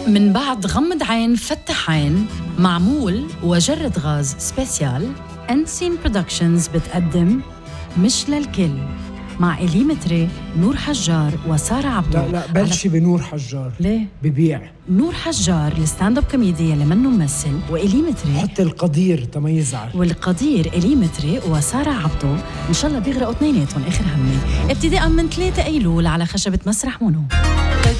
من بعد غمض عين فتح عين معمول وجرد غاز سبيسيال. أنسين برودكشنز بتقدم مش للكل مع إلي متري، نور حجار وسارة عبدو. لا بلشي بنور حجار. ليه؟ ببيع نور حجار الستاند اب كوميديا اللي منه ممثل، وإلي متري حتى القدير تميزعل، والقدير إلي متري وسارة عبدو. إن شاء الله بيغرقوا اثنيناتهم آخر همي ابتداء من 3 أيلول على خشبة مسرح مونو.